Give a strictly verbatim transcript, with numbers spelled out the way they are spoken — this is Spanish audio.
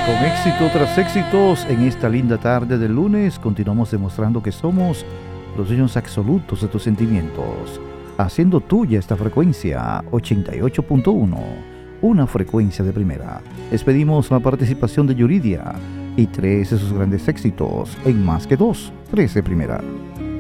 Con éxito tras éxitos, en esta linda tarde del lunes, continuamos demostrando que somos los dueños absolutos de tus sentimientos, haciendo tuya esta frecuencia ochenta y ocho punto uno, una frecuencia de primera. Les pedimos la participación de Yuridia y tres de sus grandes éxitos en Más que Dos, tres de primera.